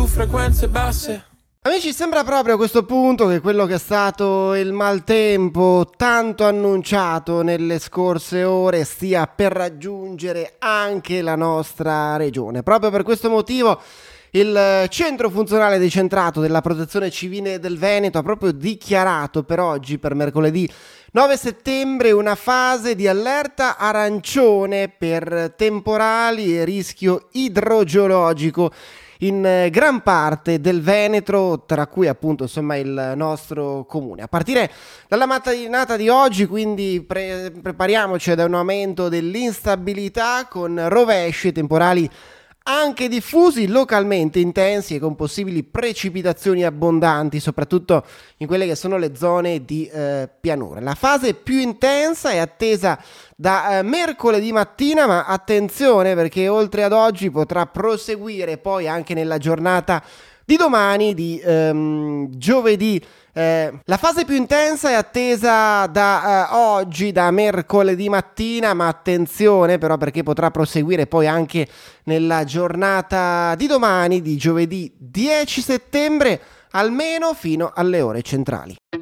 frequenze basse. Amici, sembra proprio a questo punto che quello che è stato il maltempo tanto annunciato nelle scorse ore stia per raggiungere anche la nostra regione. Proprio per questo motivo il Centro Funzionale Decentrato della Protezione Civile del Veneto ha proprio dichiarato per oggi, per mercoledì 9 settembre, una fase di allerta arancione per temporali e rischio idrogeologico in gran parte del Veneto, tra cui appunto insomma il nostro comune. A partire dalla mattinata di oggi quindi prepariamoci ad un aumento dell'instabilità con rovesci e temporali anche diffusi, localmente intensi e con possibili precipitazioni abbondanti, soprattutto in quelle che sono le zone di pianura. La fase più intensa è attesa da mercoledì mattina, ma attenzione perché oltre ad oggi potrà proseguire poi anche nella giornata di domani, di giovedì. La fase più intensa è attesa da oggi, da mercoledì mattina, ma attenzione però perché potrà proseguire poi anche nella giornata di domani, di giovedì 10 settembre, almeno fino alle ore centrali.